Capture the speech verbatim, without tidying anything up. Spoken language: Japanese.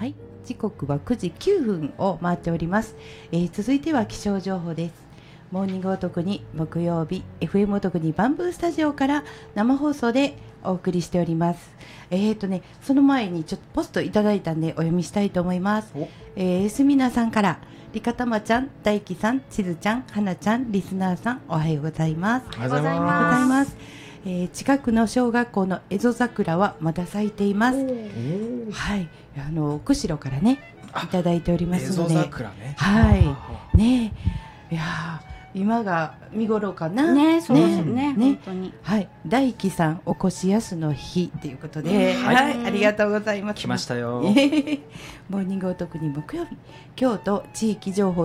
はい、時刻はくじきゅうふんを回っております。えー、続いては気象情報です。モーニングお得に木曜日 エフエム お得にバンブースタジオから生放送でお送りしております。えーとね、その前にちょっとポストいただいたんでお読みしたいと思います。えー、すみなさんから、りかたまちゃん、大輝さん、ちずちゃん、はなちゃん、リスナーさん、おはようございます。 おはようございおはようございま。 ますす。えー、近くの小学校のエゾ桜はまだ咲いています。はい、あの釧路からねいただいておりますので、 エゾ桜ね。 はいね、いや今が見頃かな。 ね、そうですね、 ね本当に。 はい、大輝さんおこしやすの日ということで、 はいはい、ありがとうございます。 来ましたよ。 モーニングお得に木曜日、京都地域情報